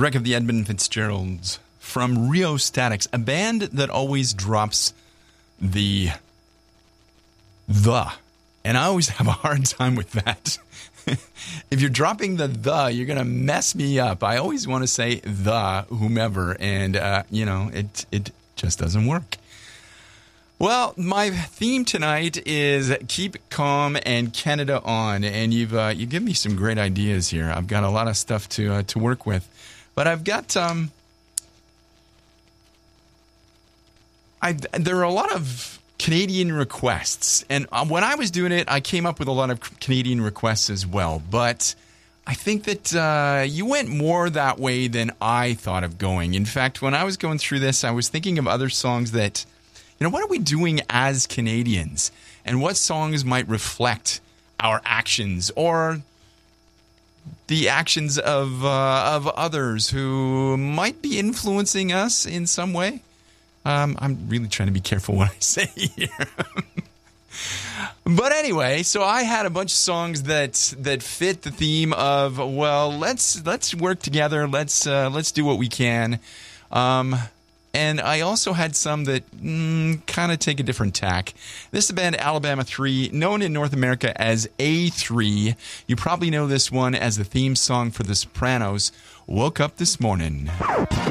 wreck of the Edmund Fitzgeralds from Rheostatics, a band that always drops the. And I always have a hard time with that. If you're dropping the, you're going to mess me up. I always want to say the whomever, and, it just doesn't work. Well, my theme tonight is keep calm and Canada on, and you give me some great ideas here. I've got a lot of stuff to work with, but I've got there are a lot of Canadian requests, and when I was doing it, I came up with a lot of Canadian requests as well, but I think that you went more that way than I thought of going. In fact, when I was going through this, I was thinking of other songs that, what are we doing as Canadians, and what songs might reflect our actions or the actions of others who might be influencing us in some way. I'm really trying to be careful what I say here. But anyway, so I had a bunch of songs that fit the theme of, well, let's work together, let's do what we can. And I also had some that kind of take a different tack. This is the band Alabama 3, known in North America as A3. You probably know this one as the theme song for The Sopranos, Woke Up This Morning.